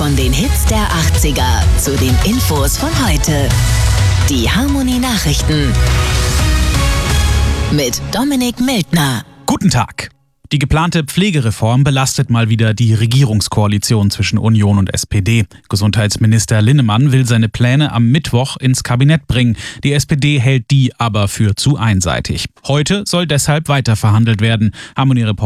Von den Hits der 80er zu den Infos von heute. Die Harmony Nachrichten mit Dominik Mildner. Guten Tag. Die geplante Pflegereform belastet mal wieder die Regierungskoalition zwischen Union und SPD. Gesundheitsminister Linnemann will seine Pläne am Mittwoch ins Kabinett bringen. Die SPD hält die aber für zu einseitig. Heute soll deshalb weiter verhandelt werden. Harmony